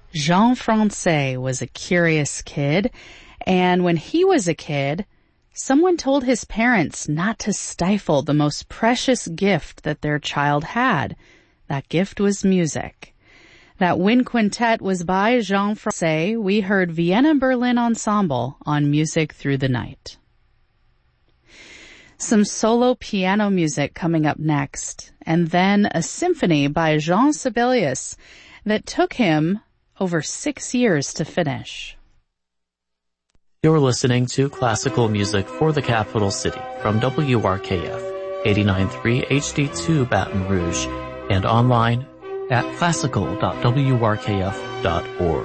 Jean Francais was a curious kid, and when he was a kid, someone told his parents not to stifle the most precious gift that their child had. That gift was music. That wind quintet was by Jean Francais. We heard Vienna Berlin Ensemble on Music Through the Night. Some solo piano music coming up next, and then a symphony by Jean Sibelius that took him over 6 years to finish. You're listening to Classical Music for the Capital City from WRKF 89.3 HD2 Baton Rouge and online at classical.wrkf.org.